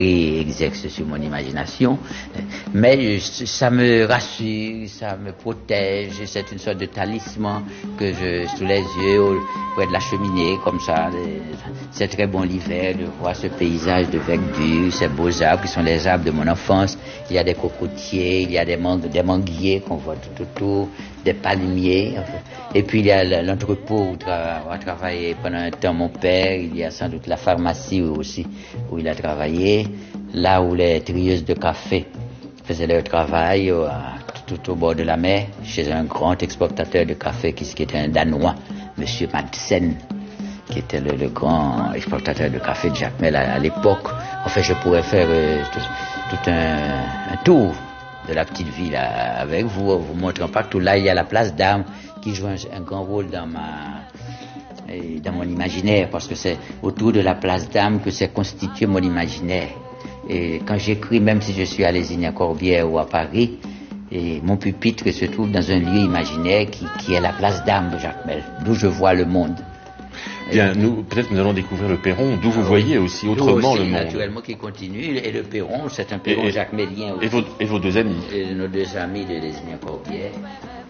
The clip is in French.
et exerce sur mon imagination, mais ça me rassure, ça me protège, c'est une sorte de talisman que je sous les yeux, près de la cheminée, comme ça. C'est très bon l'hiver de voir ce paysage de verdure, ces beaux arbres qui sont les arbres de mon enfance. Il y a des cocotiers, il y a des manguiers qu'on voit tout autour, des palmiers, et puis il y a l'entrepôt où a travaillé pendant un temps mon père, il y a sans doute la pharmacie aussi où il a travaillé, là où les trieuses de café faisaient leur travail tout au bord de la mer, chez un grand exportateur de café qui était un Danois, Monsieur Madsen, qui était le grand exportateur de café de Jacmel à l'époque. En fait, je pourrais faire tout un tour de la petite ville avec vous montrant partout. Là, il y a la place d'Armes qui joue un grand rôle dans mon imaginaire, parce que c'est autour de la place d'Armes que s'est constitué mon imaginaire. Et quand j'écris, même si je suis à Lézignan-Corbière ou à Paris, et mon pupitre se trouve dans un lieu imaginaire qui est la place d'Armes de Jacmel, d'où je vois le monde. Bien, peut-être nous allons découvrir le perron, d'où vous voyez aussi autrement le monde. Naturellement, qui continue, et le perron, c'est un perron jacmelien aussi. Et vos deux amis. Et nos deux amis de Lézignan-Corbière.